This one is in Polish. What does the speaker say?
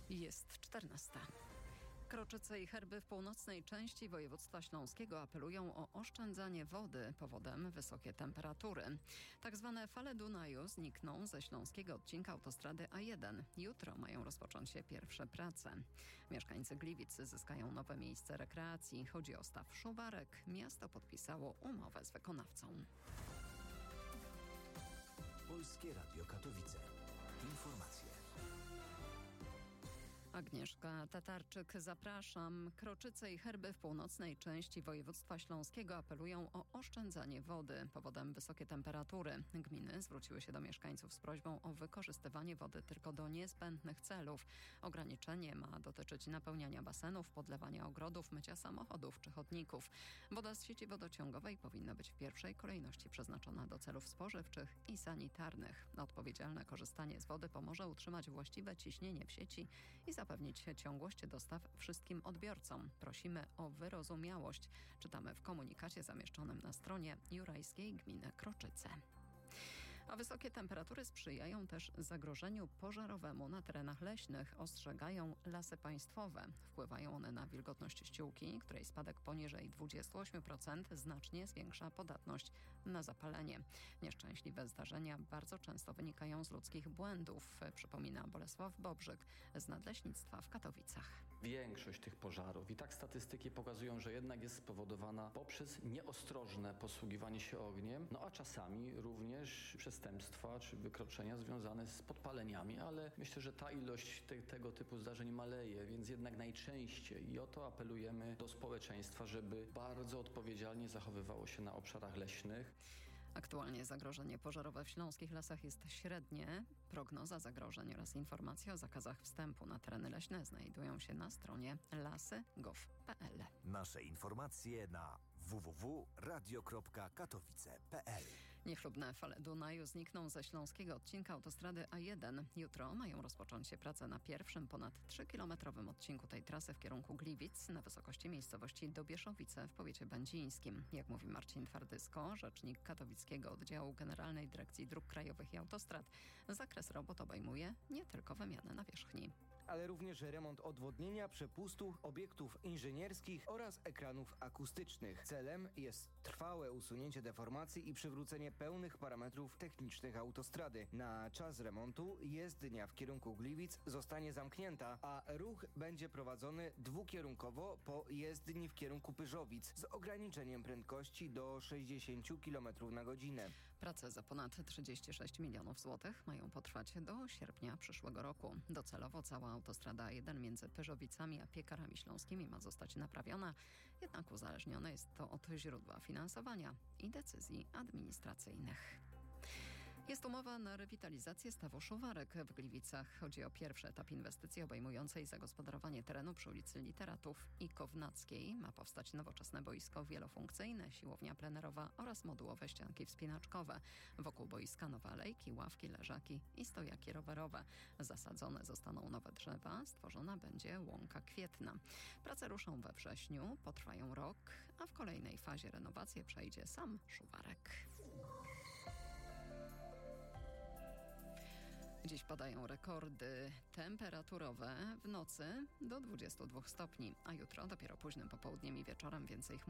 Jest 14. Kroczyce i Herby w północnej części województwa śląskiego apelują o oszczędzanie wody. Powodem wysokie temperatury. Tak zwane fale Dunaju znikną ze śląskiego odcinka autostrady A1. Jutro mają rozpocząć się pierwsze prace. Mieszkańcy Gliwic zyskają nowe miejsce rekreacji. Chodzi o staw Szuwarek. Miasto podpisało umowę z wykonawcą. Polskie Radio Katowice. Informacje. Agnieszka Tatarczyk, zapraszam. Kroczyce i Herby w północnej części województwa śląskiego apelują o oszczędzanie wody. Powodem wysokie temperatury. Gminy zwróciły się do mieszkańców z prośbą o wykorzystywanie wody tylko do niezbędnych celów. Ograniczenie ma dotyczyć napełniania basenów, podlewania ogrodów, mycia samochodów czy chodników. Woda z sieci wodociągowej powinna być w pierwszej kolejności przeznaczona do celów spożywczych i sanitarnych. Odpowiedzialne korzystanie z wody pomoże utrzymać właściwe ciśnienie w sieci i zapewnić ciągłość dostaw wszystkim odbiorcom. Prosimy o wyrozumiałość. Czytamy w komunikacie zamieszczonym na stronie Jurajskiej Gminy Kroczyce. A wysokie temperatury sprzyjają też zagrożeniu pożarowemu na terenach leśnych, ostrzegają Lasy Państwowe. Wpływają one na wilgotność ściółki, której spadek poniżej 28% znacznie zwiększa podatność na zapalenie. Nieszczęśliwe zdarzenia bardzo często wynikają z ludzkich błędów, przypomina Bolesław Bobrzyk z Nadleśnictwa w Katowicach. Większość tych pożarów i tak statystyki pokazują, że jednak jest spowodowana poprzez nieostrożne posługiwanie się ogniem, a czasami również przestępstwa czy wykroczenia związane z podpaleniami, ale myślę, że ta ilość tego typu zdarzeń maleje, więc jednak najczęściej i o to apelujemy do społeczeństwa, żeby bardzo odpowiedzialnie zachowywało się na obszarach leśnych. Aktualnie zagrożenie pożarowe w śląskich lasach jest średnie. Prognoza zagrożeń oraz informacje o zakazach wstępu na tereny leśne znajdują się na stronie lasy.gov.pl. Nasze informacje na www.radio.katowice.pl. Niechlubne fale Dunaju znikną ze śląskiego odcinka autostrady A1. Jutro mają rozpocząć się prace na pierwszym ponad 3-kilometrowym odcinku tej trasy w kierunku Gliwic na wysokości miejscowości Dobieszowice w powiecie będzińskim. Jak mówi Marcin Twardysko, rzecznik katowickiego oddziału Generalnej Dyrekcji Dróg Krajowych i Autostrad, zakres robót obejmuje nie tylko wymianę nawierzchni, ale również remont odwodnienia, przepustu, obiektów inżynierskich oraz ekranów akustycznych. Celem jest trwałe usunięcie deformacji i przywrócenie pełnych parametrów technicznych autostrady. Na czas remontu jezdnia w kierunku Gliwic zostanie zamknięta, a ruch będzie prowadzony dwukierunkowo po jezdni w kierunku Pyrzowic z ograniczeniem prędkości do 60 km na godzinę. Prace za ponad 36 milionów złotych mają potrwać do sierpnia przyszłego roku. Docelowo cała autostrada A1 między Pyrzowicami a Piekarami Śląskimi ma zostać naprawiona, jednak uzależnione jest to od źródła finansowania i decyzji administracyjnych. Jest umowa na rewitalizację stawu Szuwarek w Gliwicach. Chodzi o pierwszy etap inwestycji obejmującej zagospodarowanie terenu przy ulicy Literatów i Kownackiej. Ma powstać nowoczesne boisko wielofunkcyjne, siłownia plenerowa oraz modułowe ścianki wspinaczkowe. Wokół boiska nowe alejki, ławki, leżaki i stojaki rowerowe. Zasadzone zostaną nowe drzewa, stworzona będzie łąka kwietna. Prace ruszą we wrześniu, potrwają rok, a w kolejnej fazie renowację przejdzie sam Szuwarek. Dziś padają rekordy temperaturowe, w nocy do 22 stopni, a jutro dopiero późnym popołudniem i wieczorem więcej chmur.